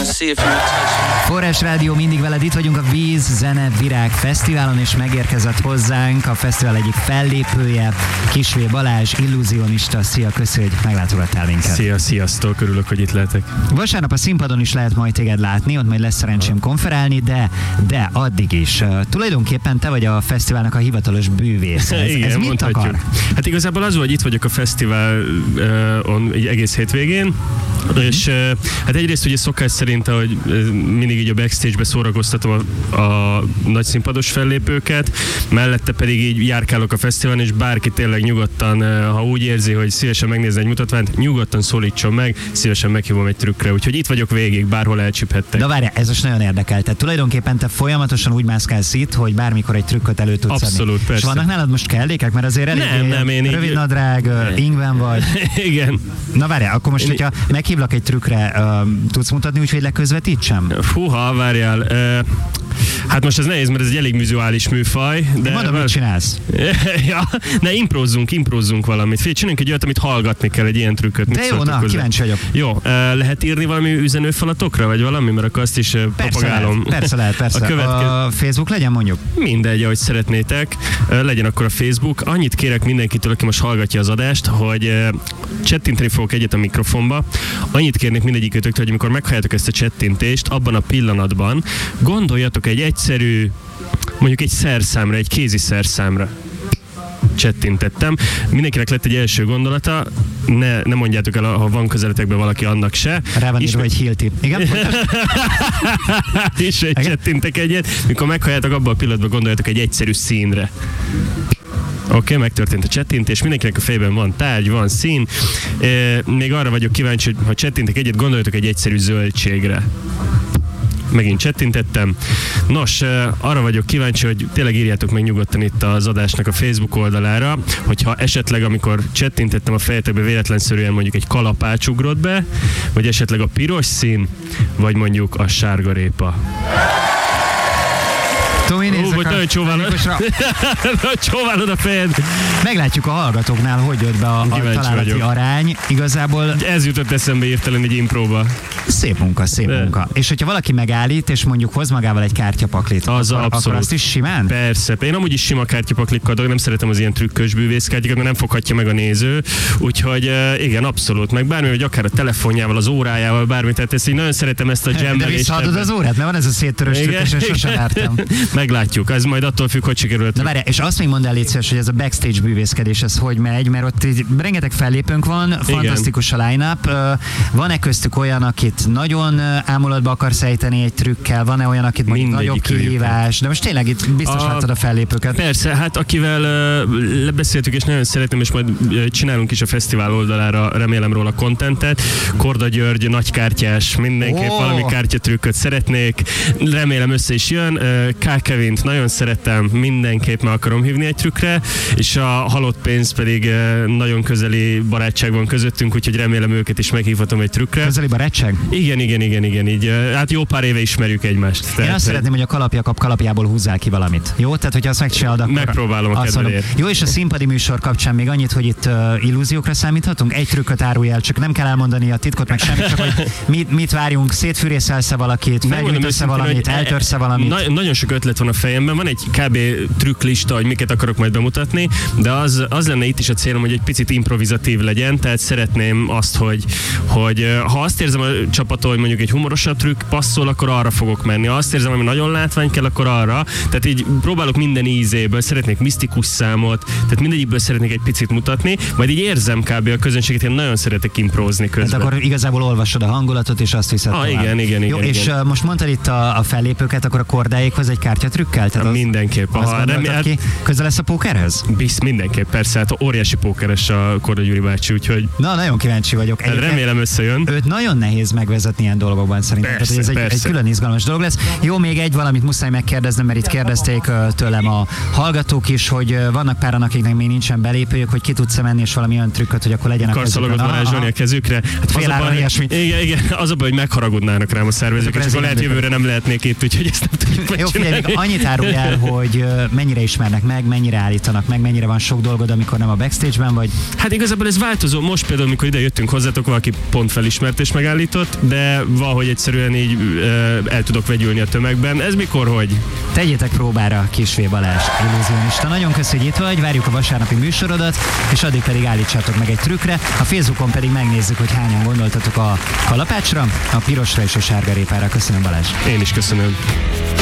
Forrás Rádió, mindig veled, itt vagyunk a Víz, Zene, Virág Fesztiválon, és megérkezett hozzánk a fesztivál egyik fellépője, Kisvé Balázs, illúzionista. Szia, köszi, hogy meglátogattál minket. Szia, sziasztok, örülök, hogy itt lehetek. Vasárnap a színpadon is lehet majd téged látni, ott majd lesz szerencsém konferálni, de addig is. Tulajdonképpen te vagy a fesztiválnak a hivatalos bűvész. Igen, ez mit akar? Hát igazából az, hogy itt vagyok a fesztiválon egész hétvégén, és hát egyrészt ugye szokás szerint, hogy mindig így a backstage-be szórakoztatom a nagy színpados fellépőket, mellette pedig így járkálok a fesztiválon, és bárki tényleg nyugodtan, ha úgy érzi, hogy szívesen megnézni egy mutatványt, nyugodtan szólítson meg, szívesen meghívom egy trükkre, úgyhogy itt vagyok végig, bárhol elcsíphettek. De várjál, ez most nagyon érdekel. Tehát tulajdonképpen te folyamatosan úgy mászkálsz itt, hogy bármikor egy trükköt elő tudsz adni. Abszolút, persze. És vannak nálad most kellékek, mert azért elég rövid nadrág, ingben vagy. Igen. Na várjál, akkor most, hogyha meghívlak egy trükkre, tudsz mutatni, úgyhogy leközvetítsem? Húha, várjál. Hát most ez nehéz, mert ez egy elég vizuális műfaj. De mondom, mit csinálsz? Ja, ne, imprózzunk valamit. Figyelj, csináljunk egy olyat, amit hallgatni kell, egy ilyen trükköt. De jó, na, kíváncsi vagyok. Jó, lehet írni valami üzenőfalatokra, vagy valami, mert akkor azt is propagálom. Persze lehet. A Facebook legyen mondjuk? Mindegy, ahogy szeretnétek. Legyen akkor a Facebook. Annyit kérek mindenkitől, aki most hallgatja az adást, hogy csettinteni fogok egyet a mikrofonba. Annyit kérnék mindegyikötök, hogy amikor meghalljátok ezt a csettintést, abban a pillanatban gondoljatok egy egyszerű, mondjuk egy szerszámra, egy kézi szerszámra. Csettintettem. Mindenkinek lett egy első gondolata, ne mondjátok el, ha van közeletekben valaki, annak se. Rá van írva egy Hilti. Igen? És csettintek egyet, mikor meghalljátok, abban a pillanatban gondoljatok egy egyszerű színre. Oké, megtörtént a csettintés, mindenkinek a fejében van tárgy, van szín. Még arra vagyok kíváncsi, hogy ha csettintek egyet, gondoljatok egy egyszerű zöldségre. Megint csettintettem. Nos, arra vagyok kíváncsi, hogy tényleg írjátok meg nyugodtan itt az adásnak a Facebook oldalára, hogyha esetleg, amikor csettintettem, a fejetekbe véletlenszerűen mondjuk egy kalapács ugrott be, vagy esetleg a piros szín, vagy mondjuk a sárgarépa. Tomi, nagyon csóválod a fejed. Meglátjuk a hallgatóknál, hogy jött be a találati arány. Igazából... Ez jutott eszembe hirtelen egy impróba. Szép munka. És hogyha valaki megállít, és mondjuk hoz magával egy kártyapaklit, akkor azt is simán? Persze. Én amúgy is sima kártyapaklikkal, de nem szeretem az ilyen trükkös bűvészkártyákat, mert nem foghatja meg a néző. Úgyhogy igen, abszolút. Meg bármi, hogy akár a telefonjával, az órájával, bármi. Tehát ezt így nagyon szeretem, ezt a jammelést. De visszaadod az órát, mert van ez a széttörős trükk, és sosem vártam. Meglátjuk, ez majd attól függ, hogy sikerült. Na várj, és azt még mondd el, légy szíves, hogy ez a backstage bűvészkedés, ez hogy megy, mert ott rengeteg fellépőnk van, fantasztikus a line-up. Van-e köztük olyan, akit nagyon ámulatba akarsz ejteni egy trükkel, van-e olyan, akit mondjuk nagyobb kihívás, de most tényleg itt biztos láttad a fellépőket. Persze, hát akivel lebeszéltük, és nagyon szeretem, és majd csinálunk is a fesztivál oldalára, remélem róla contentet. Korda György, nagykártyás, mindenképp valami kártyatrükköt szeretnék, remélem össze is jön. Kevint nagyon szeretem, mindenképp meg akarom hívni egy trükkre, és a halott pénz pedig nagyon közeli barátság van közöttünk, úgyhogy remélem őket is meghívhatom egy trükkre. Közeli barátság? Igen, így hát jó pár éve ismerjük egymást. Én azt szeretném, hogy a kalapja kap kalapjából húzzál ki valamit. Jó? Tehát, hogyha azt megcsinálod, akkor... Megpróbálom a kedvedért. Jó, és a színpadi műsor kapcsán még annyit, hogy itt illúziókra számíthatunk? Egy trükköt árulj el, csak nem kell elmondani a titkot, meg semmit, csak hogy mit várjunk, szétfűrészelsz-e valakit, felgyújtasz-e valamit, eltörsz-e valamit. Nagyon sok ötlet van a fejemben, van egy kb. Trükklista, hogy miket akarok majd bemutatni, de az lenne itt is a célom, hogy egy picit improvizatív legyen, tehát szeretném azt, hogy ha azt érzem a csapattól, hogy mondjuk egy humorosabb trükk passzol, akkor arra fogok menni. Ha azt érzem, hogy nagyon látvány kell, akkor arra. Tehát így próbálok minden ízéből, szeretnék misztikus számot, tehát mindegyikből szeretnék egy picit mutatni, majd így érzem kb. A közönséget, én nagyon szeretek imprózni közben. Hát akkor igazából olvasod a hangulatot, és azt viszed tovább. Igen. Jó, és most mondtad itt a fellépőket, akkor a kordáékhoz egy kártyatrükkel? Mindenképp. Közel lesz a pókerhez? Mindenképp, persze, hát óriási pókeres a Korda Gyuri bácsi, úgyhogy... Na, nagyon kíváncsi vagyok. Remélem összejön. Őt nagyon nehéz megvezetni ilyen dolgokban szerintem. Persze, tehát ez egy külön izgalmas dolog lesz. Jó, még valamit muszáj megkérdeznem, mert itt kérdezték tőlem a hallgatók is, hogy vannak páran, akiknek még nincsen belépőjük, hogy ki tudsz menni, és valami olyan trükköt, hogy akkor legyen a karszalagot varázsolni a kezükre. Hát igen, az a baj, hogy megharagudnának rám a szervezők, és akkor lehet jövőre nem lehetnék itt, úgyhogy ezt nem tudjuk megcsinálni. Annyit árulj el, hogy mennyire ismernek meg, mennyire állítanak meg, mennyire van sok dolgod, amikor nem a backstage-ben vagy? Hát igazából ez változó. Most például, amikor ide jöttünk hozzátok, valaki pont felismert és megállított, de valahogy egyszerűen így el tudok vegyülni a tömegben. Ez mikor, hogy? Tegyétek próbára Kisvé Balázs, illúzionista. Nagyon köszönjük, hogy itt vagy, várjuk a vasárnapi műsorodat, és addig pedig állítsátok meg egy trükkre. A Facebookon pedig megnézzük, hogy hányan gondoltatok a kalapácsra, a pirosra és a sárga répára. Köszönöm, Balázs. Én is köszönöm.